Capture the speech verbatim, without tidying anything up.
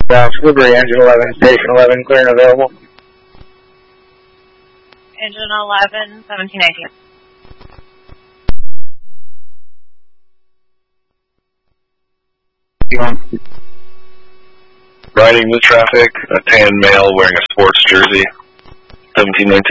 Uh, Woodbury, engine eleven, station eleven, clear and available. Engine eleven, seventeen nineteen. Riding the traffic, a tan male wearing a sports jersey, seventeen nineteen.